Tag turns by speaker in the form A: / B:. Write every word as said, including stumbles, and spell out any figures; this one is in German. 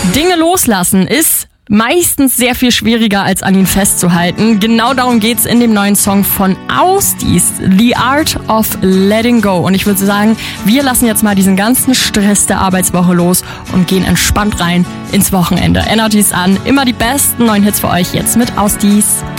A: Dinge loslassen ist meistens sehr viel schwieriger, als an ihn festzuhalten. Genau darum geht's in dem neuen Song von Austies, The Art of Letting Go. Und ich würde sagen, wir lassen jetzt mal diesen ganzen Stress der Arbeitswoche los und gehen entspannt rein ins Wochenende. N R Ts an, immer die besten neuen Hits für euch jetzt mit Austies.